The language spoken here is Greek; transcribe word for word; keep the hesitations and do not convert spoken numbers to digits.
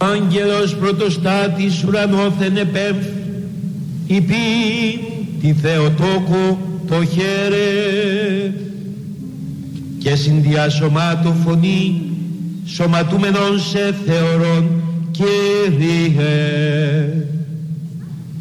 Άγγελος πρωτοστάτης ουρανόθεν επέμφ, υπήν τη Θεοτόκο το χαίρε, και συνδιασωμάτω φωνή σωματούμενον σε θεωρών Κύριε.